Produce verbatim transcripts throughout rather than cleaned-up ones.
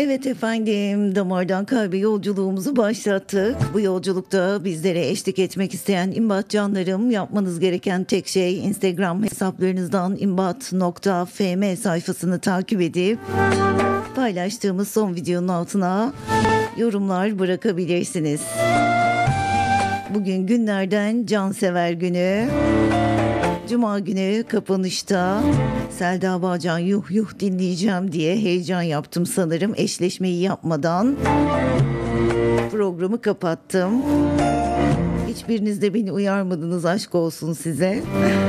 Evet efendim, damardan kalbe yolculuğumuzu başlattık. Bu yolculukta bizlere eşlik etmek isteyen imbat canlarım, yapmanız gereken tek şey Instagram hesaplarınızdan imbat nokta fm sayfasını takip edip paylaştığımız son videonun altına yorumlar bırakabilirsiniz. Bugün günlerden Cansever günü. Cuma günü kapanışta Selda Bağcan yuh yuh dinleyeceğim diye heyecan yaptım sanırım. Eşleşmeyi yapmadan programı kapattım. Hiçbiriniz de beni uyarmadınız, aşk olsun size.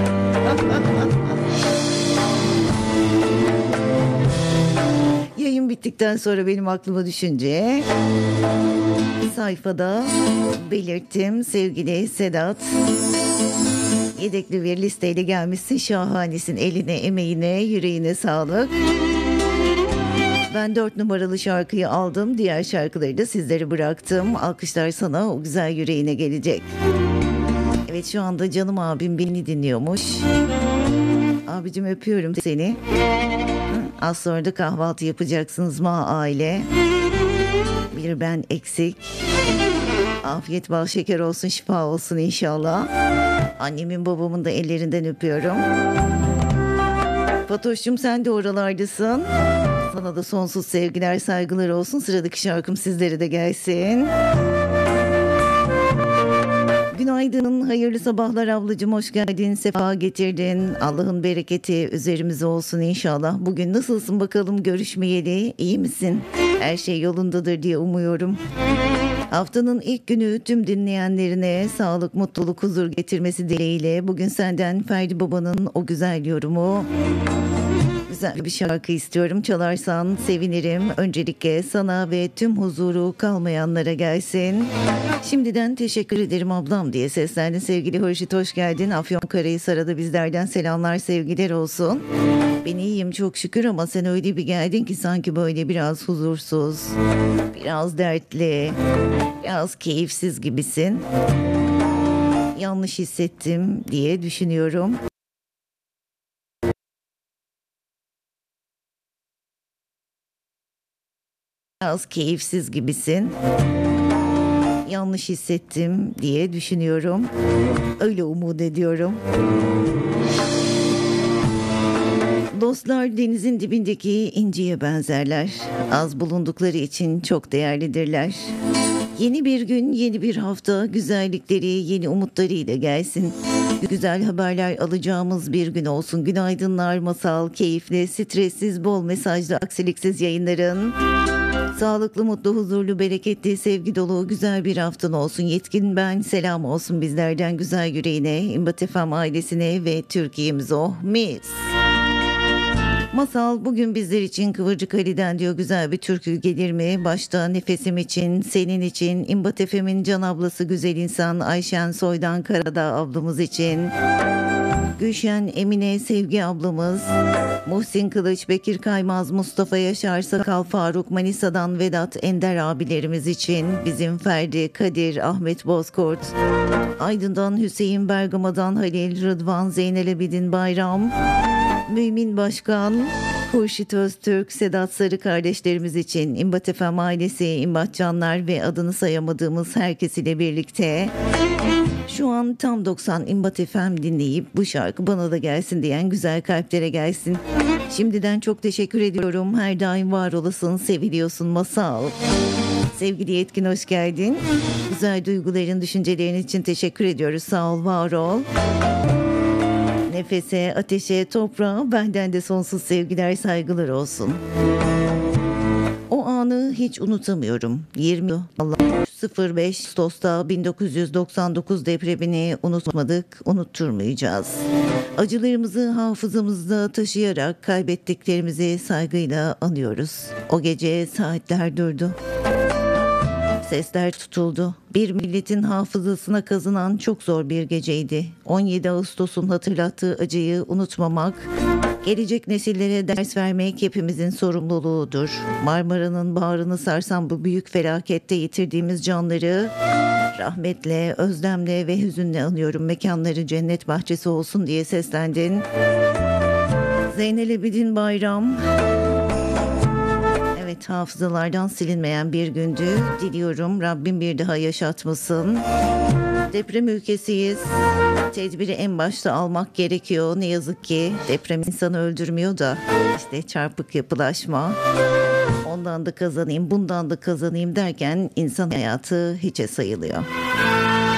Yayın bittikten sonra benim aklıma düşünce sayfada belirttim. Sevgili Sedat, yedekli bir listeyle gelmişsin, şahanesin, eline emeğine yüreğine sağlık. Ben dört numaralı şarkıyı aldım, diğer şarkıları da sizlere bıraktım. Alkışlar sana, o güzel yüreğine gelecek. Evet, şu anda canım abim beni dinliyormuş. Abicim öpüyorum seni. Az sonra da kahvaltı yapacaksınız ma aile. Bir ben eksik. Afiyet bal şeker olsun, şifa olsun inşallah. Annemin babamın da ellerinden öpüyorum. Fatoş'cum, sen de oralardasın. Sana da sonsuz sevgiler, saygılar olsun. Sıradaki şarkım sizlere de gelsin. Günaydın, hayırlı sabahlar ablacığım, hoş geldin, sefa getirdin. Allah'ın bereketi üzerimize olsun inşallah. Bugün nasılsın bakalım, görüşmeyeli, iyi misin? Her şey yolundadır diye umuyorum. Haftanın ilk günü tüm dinleyenlerine sağlık, mutluluk, huzur getirmesi dileğiyle bugün senden Ferdi Baba'nın o güzel yorumu, güzel bir şarkı istiyorum. Çalarsan sevinirim. Öncelikle sana ve tüm huzuru kalmayanlara gelsin. Şimdiden teşekkür ederim ablam diye seslendin sevgili Hurşit, hoş geldin. Afyonkarahisar'a da bizlerden selamlar, sevgiler olsun. Ben iyiyim çok şükür ama sen öyle bir geldin ki sanki böyle biraz huzursuz, biraz dertli, biraz keyifsiz gibisin. Yanlış hissettim diye düşünüyorum. Biraz keyifsiz gibisin. Yanlış hissettim diye düşünüyorum. Öyle umut ediyorum. Dostlar denizin dibindeki inciye benzerler. Az bulundukları için çok değerlidirler. Yeni bir gün, yeni bir hafta, güzellikleri, yeni umutlarıyla gelsin. Güzel haberler alacağımız bir gün olsun. Günaydınlar, masal, keyifli, stressiz, bol mesajlı, aksiliksiz yayınların. Sağlıklı, mutlu, huzurlu, bereketli, sevgi dolu, güzel bir haftan olsun. Yetkin ben, selam olsun bizlerden güzel yüreğine, İmbat F M ailesine ve Türkiye'mize. Oh mis. Masal bugün bizler için Kıvırcık Ali'den diyor güzel bir türkü gelir mi? Başta nefesim için, senin için, İmbat F M'in can ablası güzel insan Ayşen Soydan Karadağ ablamız için, Gülşen Emine Sevgi ablamız, Muhsin Kılıç, Bekir Kaymaz, Mustafa Yaşar, Sakal Faruk, Manisa'dan Vedat Ender abilerimiz için, bizim Ferdi, Kadir, Ahmet Bozkurt, Aydın'dan Hüseyin, Bergama'dan Halil, Rıdvan, Zeynel Abidin Bayram, Mümin Başkan, Hurşit Öztürk, Sedat Sarı kardeşlerimiz için, İmbat F M ailesi, İmbat Canlar ve adını sayamadığımız herkes ile birlikte şu an tam doksan İmbat F M dinleyip bu şarkı bana da gelsin diyen güzel kalplere gelsin. Şimdiden çok teşekkür ediyorum. Her daim var olasın, seviliyorsun masal. Sevgili Yetkin, hoş geldin. Güzel duyguların, düşüncelerin için teşekkür ediyoruz. Sağ ol, var ol. Nefese, ateşe, toprağa benden de sonsuz sevgiler, saygılar olsun. O anı hiç unutamıyorum. yirmi sıfır beş Ağustos'ta bin dokuz yüz doksan dokuz depremini unutmadık, unutturmayacağız. Acılarımızı hafızamızda taşıyarak kaybettiklerimizi saygıyla anıyoruz. O gece saatler durdu. Sesler tutuldu. Bir milletin hafızasına kazınan çok zor bir geceydi. on yedi Ağustos'un hatırlattığı acıyı unutmamak, gelecek nesillere ders vermek hepimizin sorumluluğudur. Marmara'nın bağrını sarsan bu büyük felakette yitirdiğimiz canları rahmetle, özlemle ve hüzünle anıyorum. Mekanları cennet bahçesi olsun diye seslendin. Zeynel Abidin Bayram. Evet, Evet, hafızalardan silinmeyen bir gündü. Diliyorum Rabbim bir daha yaşatmasın. Deprem ülkesiyiz. Tedbiri en başta almak gerekiyor. Ne yazık ki deprem insanı öldürmüyor da işte çarpık yapılaşma. Ondan da kazanayım, bundan da kazanayım derken insan hayatı hiçe sayılıyor.